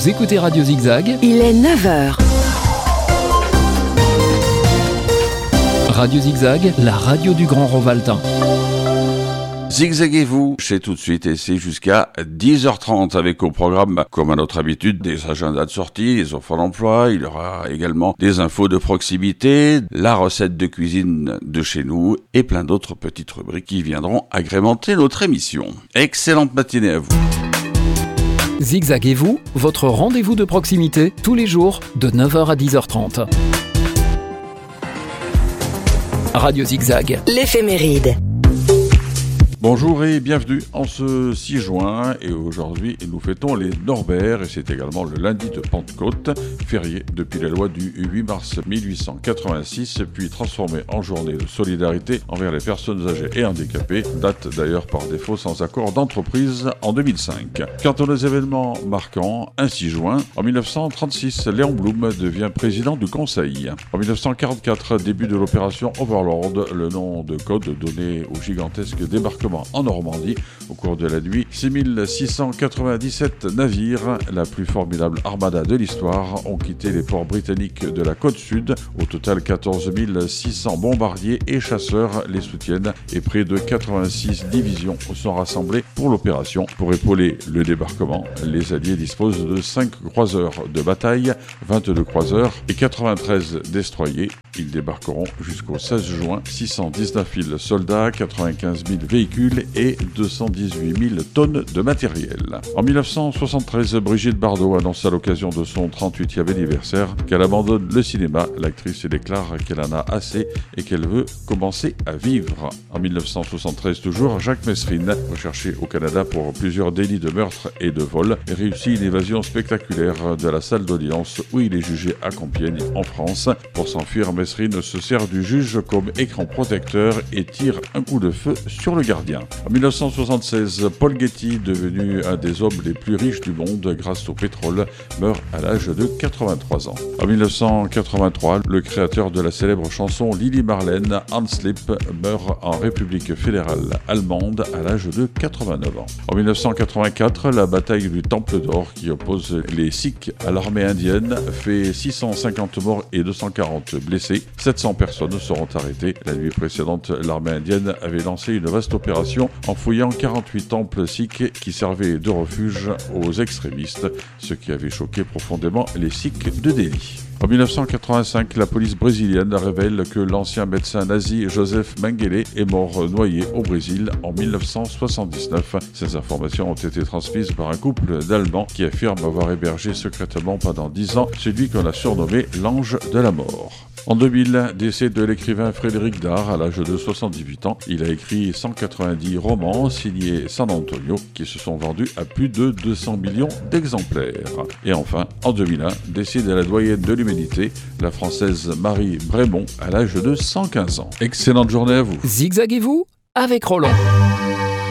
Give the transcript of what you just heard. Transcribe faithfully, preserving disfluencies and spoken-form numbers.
Vous écoutez Radio Zigzag. Il est neuf heures. Radio Zigzag, la radio du Grand Rovaltain. Zigzaguez-vous, c'est tout de suite et c'est jusqu'à dix heures trente avec au programme, comme à notre habitude, des agendas de sortie, des offres d'emploi. Il y aura également des infos de proximité, la recette de cuisine de chez nous et plein d'autres petites rubriques qui viendront agrémenter notre émission. Excellente matinée à vous. Zigzaguez-vous, votre rendez-vous de proximité, tous les jours de neuf heures à dix heures trente. Radio Zigzag. L'éphéméride. Bonjour et bienvenue en ce six juin et aujourd'hui nous fêtons les Norbert et c'est également le lundi de Pentecôte, férié depuis la loi du huit mars mille huit cent quatre-vingt-six puis transformé en journée de solidarité envers les personnes âgées et handicapées, date d'ailleurs par défaut sans accord d'entreprise en deux mille cinq. Quant aux événements marquants, un six juin, en mille neuf cent trente-six, Léon Blum devient président du Conseil. En mille neuf cent quarante-quatre, début de l'opération Overlord, le nom de code donné au gigantesque débarquement en Normandie. Au cours de la nuit, six mille six cent quatre-vingt-dix-sept navires, la plus formidable armada de l'histoire, ont quitté les ports britanniques de la côte sud. Au total, quatorze mille six cents bombardiers et chasseurs les soutiennent et près de quatre-vingt-six divisions sont rassemblées pour l'opération. Pour épauler le débarquement, les Alliés disposent de cinq croiseurs de bataille, vingt-deux croiseurs et quatre-vingt-treize destroyers. Ils débarqueront jusqu'au seize juin, six cent dix-neuf mille soldats, quatre-vingt-quinze mille véhicules et deux cent dix-huit mille tonnes de matériel. En mille neuf cent soixante-treize, Brigitte Bardot annonce à l'occasion de son trente-huitième anniversaire qu'elle abandonne le cinéma. L'actrice déclare qu'elle en a assez et qu'elle veut commencer à vivre. En mille neuf cent soixante-treize toujours, Jacques Messrine, recherché au Canada pour plusieurs délits de meurtre et de vol, réussit une évasion spectaculaire de la salle d'audience où il est jugé à Compiègne, en France. Pour s'enfuir, Messrine se sert du juge comme écran protecteur et tire un coup de feu sur le gardien. En mille neuf cent soixante-seize, Paul Getty, devenu un des hommes les plus riches du monde grâce au pétrole, meurt à l'âge de quatre-vingt-trois ans. En mille neuf cent quatre-vingt-trois, le créateur de la célèbre chanson Lili Marlène, Hans Lipp, meurt en République fédérale allemande à l'âge de quatre-vingt-neuf ans. En mille neuf cent quatre-vingt-quatre, la bataille du Temple d'Or qui oppose les Sikhs à l'armée indienne fait six cent cinquante morts et deux cent quarante blessés. sept cents personnes seront arrêtées. La nuit précédente, l'armée indienne avait lancé une vaste opération en fouillant quarante-huit temples sikhs qui servaient de refuge aux extrémistes, ce qui avait choqué profondément les Sikhs de Delhi. En mille neuf cent quatre-vingt-cinq, la police brésilienne révèle que l'ancien médecin nazi Joseph Mengele est mort noyé au Brésil en mille neuf cent soixante-dix-neuf. Ces informations ont été transmises par un couple d'Allemands qui affirme avoir hébergé secrètement pendant dix ans celui qu'on a surnommé l'ange de la mort. En deux mille, décès de l'écrivain Frédéric Dard à l'âge de soixante-dix-huit ans. Il a écrit cent quatre-vingt-dix romans signés San Antonio qui se sont vendus à plus de deux cents millions d'exemplaires. Et enfin, en deux mille un, décès de la doyenne de l'humanité, la française Marie Brémond à l'âge de cent quinze ans. Excellente journée à vous. Zigzaguez-vous avec Roland.